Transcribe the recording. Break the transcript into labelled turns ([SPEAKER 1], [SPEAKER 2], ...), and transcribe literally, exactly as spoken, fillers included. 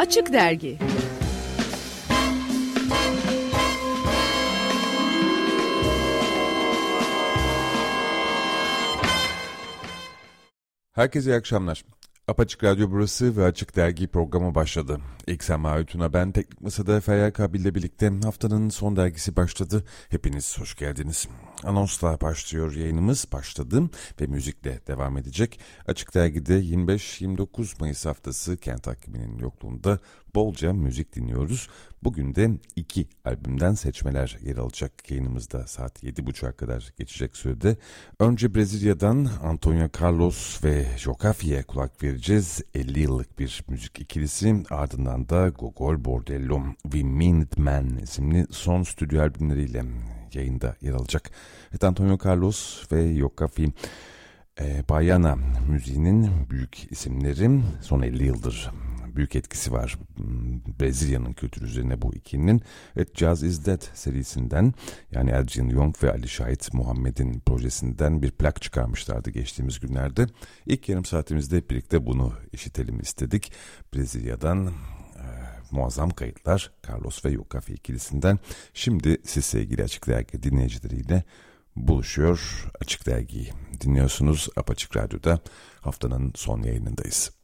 [SPEAKER 1] Açık Dergi.
[SPEAKER 2] Herkese iyi akşamlar. Apaçık Radyo burası ve Açık Dergi programı başladı. İlk Sema Tuna, ben Teknik Masa'da Feryal Kabil ile birlikte haftanın son dergisi başladı. Hepiniz hoş geldiniz. Anonsla başlıyor yayınımız, başladı ve müzikle devam edecek. Açık Dergi'de yirmi beş yirmi dokuz Mayıs haftası kent hakiminin yokluğunda bolca müzik dinliyoruz. Bugün de iki albümden seçmeler yer alacak yayınımızda saat yedi buçuğa kadar geçecek sürede. Önce Brezilya'dan Antônio Carlos ve Jocafi'ye kulak vereceğiz. elli yıllık bir müzik ikilisi, ardından da Gogol Bordello ve Minutemen isimli son stüdyo albümleriyle yayında yer alacak. Evet, Antônio Carlos ve Jocafi, e, Baiana müziğinin büyük isimleri, son elli yıldır büyük etkisi var Brezilya'nın kültürü üzerine bu ikilinin. Evet, Jazz is Dead serisinden, yani Elgin Young ve Ali Şahit Muhammed'in projesinden bir plak çıkarmışlardı geçtiğimiz günlerde. İlk yarım saatimizde hep birlikte bunu işitelim istedik. Brezilya'dan e, muazzam kayıtlar Carlos ve Jocafi ikilisinden. Şimdi siz sevgili Açık Dergi dinleyicileriyle buluşuyor. Açık Dergi'yi dinliyorsunuz. Apaçık Radyo'da haftanın son yayınındayız.